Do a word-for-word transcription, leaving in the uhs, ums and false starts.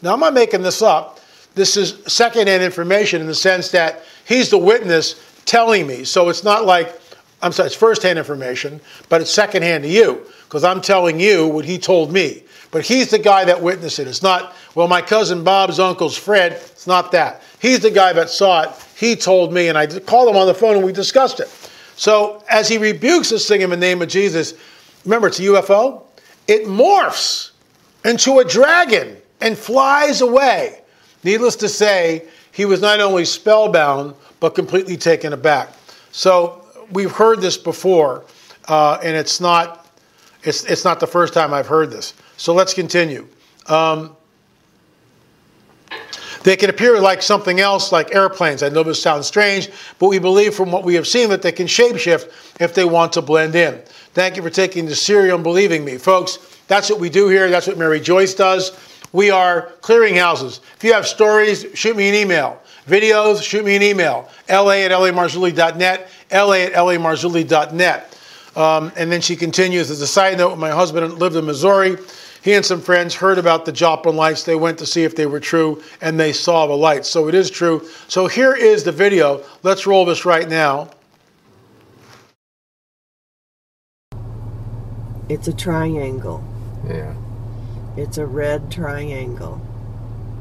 Now, I'm not making this up. This is secondhand information in the sense that he's the witness telling me. So it's not like, I'm sorry, it's firsthand information, but it's secondhand to you because I'm telling you what he told me. But he's the guy that witnessed it. It's not, well, my cousin Bob's uncle's Fred. It's not that. He's the guy that saw it. He told me, and I called him on the phone and we discussed it. So as he rebukes this thing in the name of Jesus, remember, it's a U F O. It morphs into a dragon and flies away. Needless to say, he was not only spellbound, but completely taken aback. So we've heard this before, uh, and it's not, it's, it's not the first time I've heard this. So let's continue. Um, they can appear like something else, like airplanes. I know this sounds strange, but we believe from what we have seen that they can shapeshift if they want to blend in. Thank you for taking this serious and believing me. Folks, that's what we do here. That's what Mary Joyce does. We are clearing houses. If you have stories, shoot me an email. Videos, shoot me an email. L A at L A Marzulli dot net, L A at L A Marzulli dot net. Um, and then she continues, as a side note, my husband lived in Missouri. He and some friends heard about the Joplin lights. They went to see if they were true, and they saw the lights. So it is true. So here is the video. Let's roll this right now. It's a triangle. Yeah. It's a red triangle.